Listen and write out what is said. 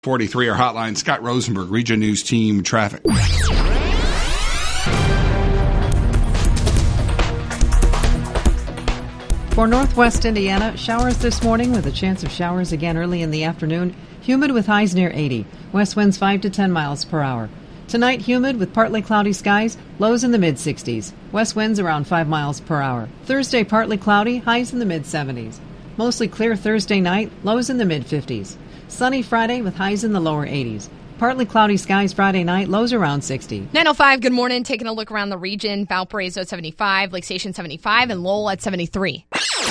43, our hotline. Scott Rosenberg, Region News Team Traffic. For northwest Indiana, showers this morning with a chance of showers again early in the afternoon. Humid with highs near 80. West winds 5 to 10 miles per hour. Tonight, humid with partly cloudy skies, lows in the mid-60s. West winds around 5 miles per hour. Thursday, partly cloudy, highs in the mid-70s. Mostly clear Thursday night, lows in the mid-50s. Sunny Friday with highs in the lower 80s. Partly cloudy skies Friday night, lows around 60. 9:05, good morning. Taking a look around the region. Valparaiso 75, Lake Station 75, and Lowell at 73.